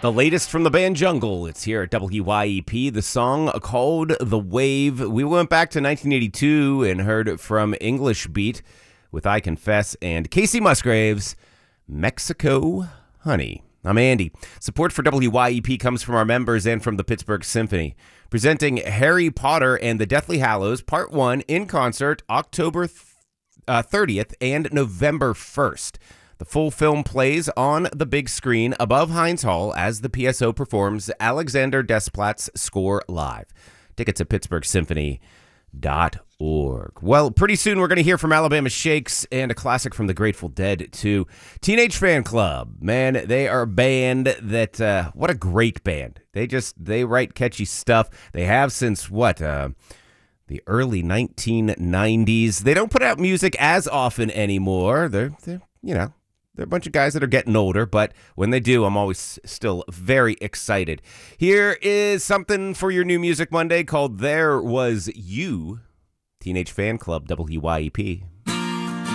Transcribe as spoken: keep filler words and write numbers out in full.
The latest from the band Jungle. It's here at W Y E P. The song called The Wave. We went back to nineteen eighty-two and heard from English Beat with I Confess and Casey Musgraves, Mexico Honey. I'm Andy. Support for W Y E P comes from our members and from the Pittsburgh Symphony. Presenting Harry Potter and the Deathly Hallows Part one in concert October thirtieth and November first. The full film plays on the big screen above Heinz Hall as the P S O performs Alexander Desplat's score live. Tickets at pittsburgh symphony dot org. Well, pretty soon we're going to hear from Alabama Shakes and a classic from the Grateful Dead, too. Teenage Fan Club. Man, they are a band that, uh, what a great band. They just, they write catchy stuff. They have since, what, uh, the early nineteen nineties. They don't put out music as often anymore. They're, they're you know, They're a bunch of guys that are getting older, but when they do, I'm always still very excited. Here is something for your new Music Monday called There Was You. Teenage Fan Club, W Y E P.